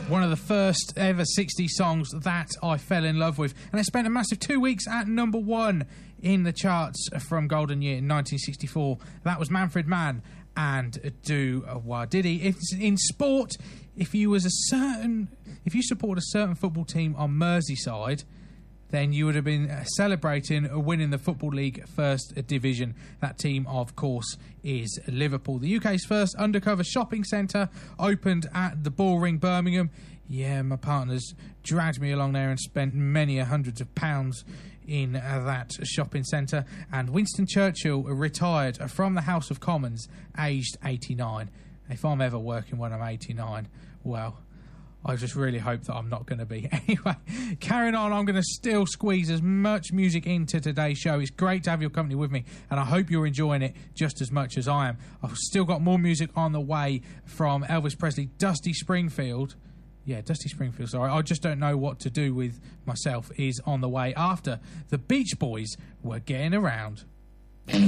One of the first ever 60 songs that I fell in love with. And I spent a massive 2 weeks at number 1 in the charts from Golden Year in 1964. That was Manfred Mann and Do Wah Diddy. In sport, if you supported a certain football team on Merseyside, then you would have been celebrating winning the Football League First Division. That team, of course, is Liverpool. The UK's first undercover shopping centre opened at the Bullring, Birmingham. Yeah, my partners dragged me along there and spent many hundreds of pounds in that shopping centre. And Winston Churchill retired from the House of Commons, aged 89. If I'm ever working when I'm 89, well, I just really hope that I'm not going to be. Anyway, carrying on, I'm going to still squeeze as much music into today's show. It's great to have your company with me, and I hope you're enjoying it just as much as I am. I've still got more music on the way from Elvis Presley. Dusty Springfield, sorry. I just don't know what to do with myself, is on the way after the Beach Boys were getting around.